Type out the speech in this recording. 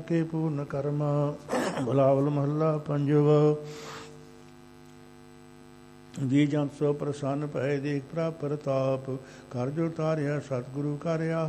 ਕੇ ਪੂਰਨ ਕਰਮ। ਬਲਾਵਲ ਮਹੱਲਾ ਪੰਜਵਾ। ਜੀ ਜੰਤ ਸੋ ਪ੍ਰਸੰਨ ਭਏ ਦੇਖ ਪ੍ਰਭ ਪ੍ਰਤਾਪ। ਕਰ ਜੋ ਤਾਰਿਆ ਸਤਿਗੁਰੂ ਕਰਿਆ